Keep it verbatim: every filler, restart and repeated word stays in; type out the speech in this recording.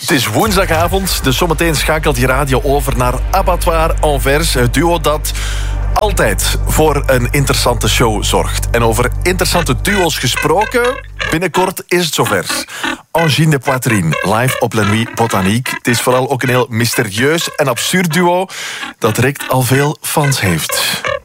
Het is woensdagavond, dus zometeen schakelt je radio over naar Abattoir Anvers. Het duo dat altijd voor een interessante show zorgt. En over interessante duo's gesproken, binnenkort is het zover. Angine de Poitrine, live op La Nuit Botanique. Het is vooral ook een heel mysterieus en absurd duo dat direct al veel fans heeft.